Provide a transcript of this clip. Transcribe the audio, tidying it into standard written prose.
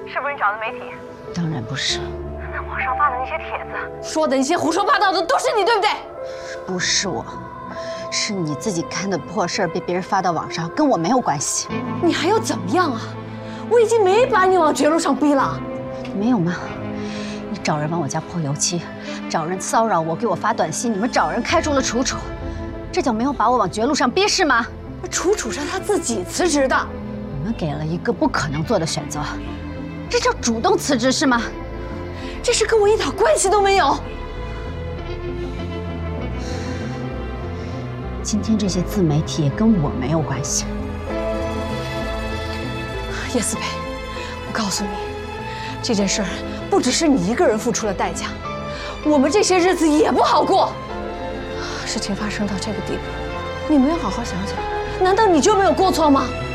是不是你找的媒体？ 当然不是。 那网上发的那些帖子，说的那些胡说八道的，都是你，对不对？ 不是我，是你自己干的破事儿被别人发到网上，跟我没有关系。 你还要怎么样啊？我已经没把你往绝路上逼了。 没有吗？你找人往我家泼油漆，找人骚扰我，给我发短信，你们找人开除了楚楚，这叫没有把我往绝路上逼是吗？ 楚楚是他自己辞职的。 你们给了一个不可能做的选择，这叫主动辞职是吗？ 这事跟我一点关系都没有。 今天这些自媒体也跟我没有关系。 叶思培，我告诉你，这件事儿不只是你一个人付出了代价，我们这些日子也不好过。事情发生到这个地步，你没有好好想想，难道你就没有过错吗？